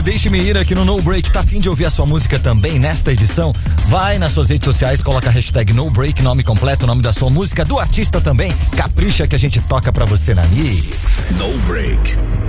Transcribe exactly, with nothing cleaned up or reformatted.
Deixe-me ir aqui no No Break. Tá a fim de ouvir a sua música também nesta edição? Vai nas suas redes sociais, coloca a hashtag No Break, nome completo, nome da sua música, do artista também. Capricha que a gente toca pra você na Mix. No Break.